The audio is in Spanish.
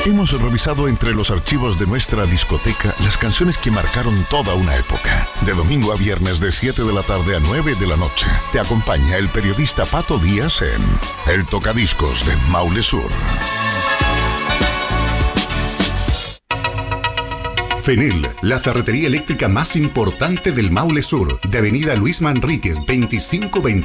Hemos revisado entre los archivos de nuestra discoteca las canciones que marcaron toda una época. De domingo a viernes de 7 de la tarde a 9 de la noche, te acompaña el periodista Pato Díaz en El Tocadiscos de Maule Sur. Fenel, la ferretería eléctrica más importante del Maule Sur, de Avenida Luis Manríquez 2520.